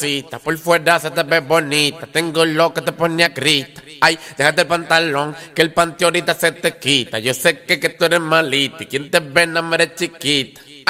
cosita, por fuera se te ve bonita. Tengo lo que te pone a grita. Ay, déjate el pantalón, que el panty ahorita se te quita. Yo sé que tú eres malita y quien te ve no me eres chiquita.